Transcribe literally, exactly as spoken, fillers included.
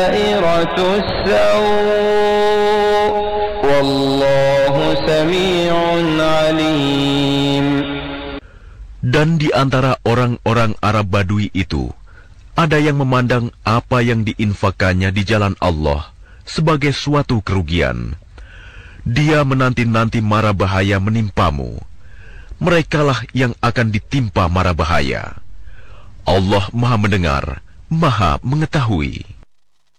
Dan di antara orang-orang Arab Badui itu, ada yang memandang apa yang diinfakannya di jalan Allah sebagai suatu kerugian. Dia menanti-nanti mara bahaya menimpamu. Merekalah yang akan ditimpa mara bahaya. Allah Maha Mendengar, Maha Mengetahui.